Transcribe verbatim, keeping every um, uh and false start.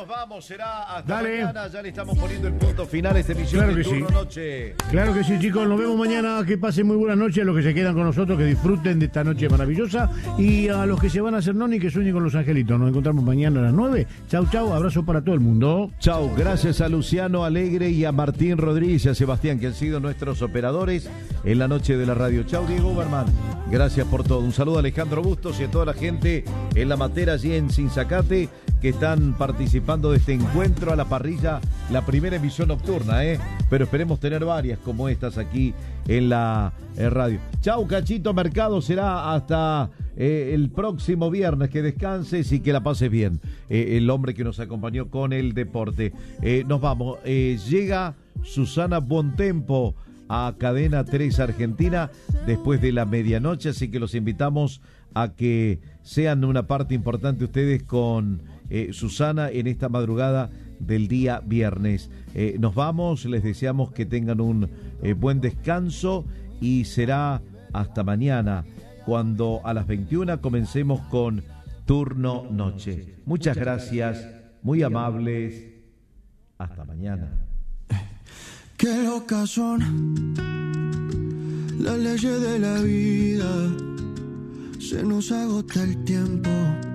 nos vamos, será hasta Dale. mañana. Ya le estamos poniendo el punto final a esta emisión Claro de que Turno sí. Noche. Claro que sí, chicos. Nos vemos mañana. Que pasen muy buenas noches a los que se quedan con nosotros, que disfruten de esta noche maravillosa. Y a los que se van a hacer noni, que sueñen con los angelitos. Nos encontramos mañana a las nueve. Chau, chau. Abrazo para todo el mundo. Chau, gracias a Luciano Alegre y a Martín Rodríguez y a Sebastián, que han sido nuestros operadores en la noche de la radio. Chau, Diego Berman. Gracias por todo. Un saludo a Alejandro Bustos y a toda la gente en La Matera, allí en Sinzacate, que están participando de este encuentro a la parrilla, la primera emisión nocturna, ¿eh? Pero esperemos tener varias como estas aquí en la eh, radio. Chau, Cachito Mercado, será hasta eh, el próximo viernes. Que descanses y que la pases bien. Eh, el hombre que nos acompañó con el deporte. Eh, nos vamos. Eh, llega Susana Bontempo a Cadena tres Argentina después de la medianoche, así que los invitamos a que sean una parte importante ustedes con eh, Susana en esta madrugada del día viernes. Eh, nos vamos, les deseamos que tengan un eh, buen descanso y será hasta mañana cuando a las veintiuna comencemos con Turno Noche. Muchas gracias, muy amables. Hasta mañana. Qué locas son las leyes de la vida, se nos agota el tiempo.